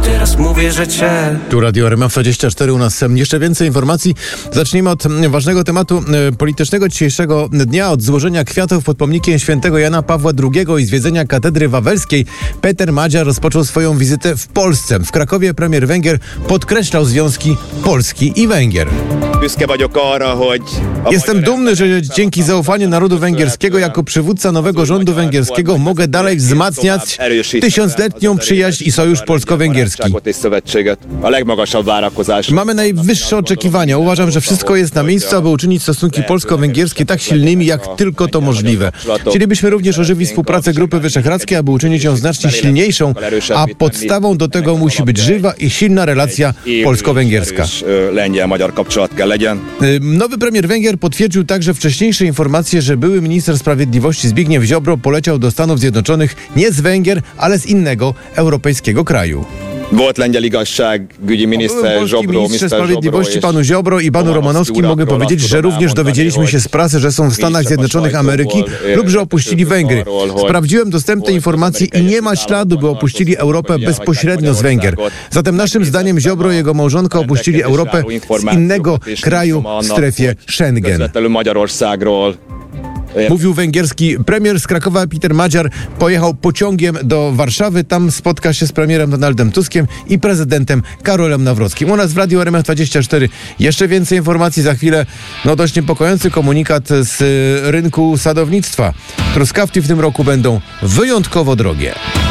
teraz mówię, że cię. Tu Radio RMF24, u nas jeszcze więcej informacji. Zacznijmy od ważnego tematu politycznego dzisiejszego dnia, od złożenia kwiatów pod pomnikiem świętego Jana Pawła II i zwiedzenia katedry wawelskiej. Peter Madziar rozpoczął swoją wizytę w Polsce. W Krakowie premier Węgier podkreślał związki Polski i Węgier. Jestem dumny, że dzięki zaufaniu narodu węgierskiego jako przywódca nowego rządu węgierskiego mogę dalej wzmacniać tysiącletnią przyjaźń i sojusz polsko-węgierski. Mamy najwyższe oczekiwania. Uważam, że wszystko jest na miejscu, aby uczynić stosunki polsko-węgierskie tak silnymi, jak tylko to możliwe. Chcielibyśmy również ożywić współpracę Grupy Wyszehradzkiej, aby uczynić ją znacznie silniejszą, a podstawą do tego musi być żywa i silna relacja polsko-węgierska. Nowy premier Węgier potwierdził także wcześniejsze informacje, że były minister sprawiedliwości Zbigniew Ziobro poleciał do Stanów Zjednoczonych nie z Węgier, ale z innego europejskiego kraju. Ministrze sprawiedliwości panu Ziobro i panu Romanowskim mogę powiedzieć, że również dowiedzieliśmy się z prasy, że są w Stanach Zjednoczonych Ameryki lub że opuścili Węgry. Sprawdziłem dostępne informacje i nie ma śladu, by opuścili Europę bezpośrednio z Węgier. Zatem naszym zdaniem Ziobro i jego małżonka opuścili Europę z innego kraju w strefie Schengen. Mówił węgierski premier. Z Krakowa Peter Madziar pojechał pociągiem do Warszawy. Tam spotka się z premierem Donaldem Tuskiem i prezydentem Karolem Nawrockim. U nas w Radiu RMF24 jeszcze więcej informacji za chwilę. Dość niepokojący komunikat z rynku sadownictwa. Truskawki w tym roku będą wyjątkowo drogie.